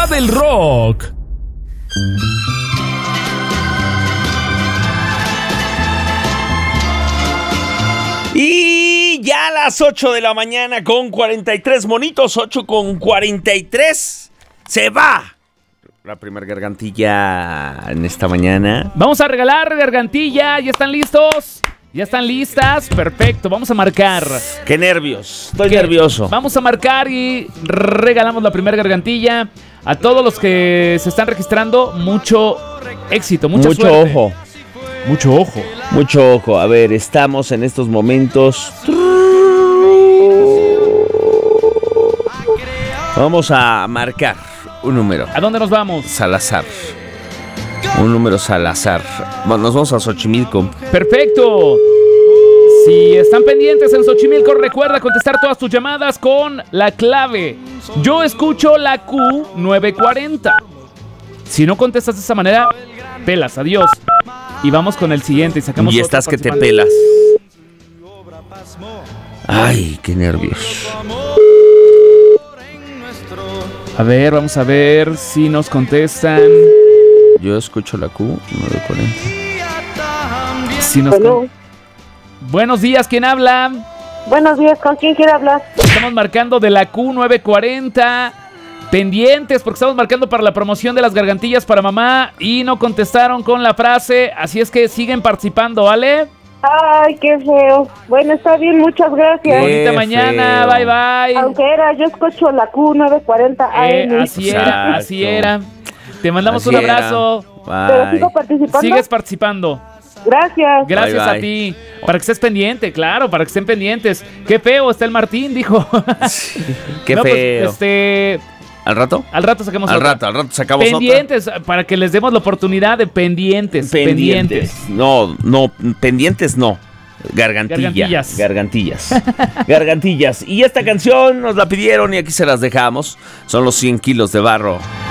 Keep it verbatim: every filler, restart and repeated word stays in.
hora del rock. Y ya a las ocho de la mañana con cuarenta y tres monitos, ocho con cuarenta y tres, se va la primer gargantilla en esta mañana. Vamos a regalar gargantilla, ¿ya están listos? ¿Ya están listas? Perfecto, vamos a marcar. ¡Qué nervios! Estoy ¿Qué? nervioso. Vamos a marcar y regalamos la primera gargantilla. A todos los que se están registrando, mucho éxito, mucha Mucho suerte. ojo. Mucho ojo. Mucho ojo. A ver, estamos en estos momentos. Vamos a marcar un número. ¿A dónde nos vamos? Salazar. Un número Salazar. Bueno, nos vamos a Xochimilco. Perfecto. Si están pendientes en Xochimilco, recuerda contestar todas tus llamadas con la clave. Yo escucho la Q nueve cuarenta. Si no contestas de esa manera, pelas, adiós. Y vamos con el siguiente y sacamos Y otro estás que te participante. pelas. Ay, qué nervios. A ver, vamos a ver si nos contestan. Yo escucho la Q nueve cuarenta. Si nos Hello. con... Buenos días, ¿quién habla? Buenos días, ¿con quién quiere hablar? Estamos marcando de la Q nueve cuarenta. Pendientes porque estamos marcando para la promoción de las gargantillas para mamá y no contestaron con la frase, así es que siguen participando, ¿vale? Ay, qué feo. Bueno, está bien, muchas gracias. Qué Bonita mañana, feo. bye bye. Aunque era, yo escucho la Q nueve cuarenta Eh, A M. así era, así era. Te mandamos Así un abrazo. ¿Pero Bye. sigo participando? Sigues participando. Gracias. Gracias Bye, bye. a ti. Para que estés pendiente, claro, para que estén pendientes. Qué feo está el Martín, dijo. Qué No, pues, feo. este, ¿Al rato? al rato saquemos Al otra. rato, al rato sacamos Pendientes, para que les demos la oportunidad de pendientes. otra. Pendientes. No, no, pendientes no. Gargantilla. Gargantillas. Gargantillas. Gargantillas. Y esta canción nos la pidieron y aquí se las dejamos. Son los cien kilos de barro.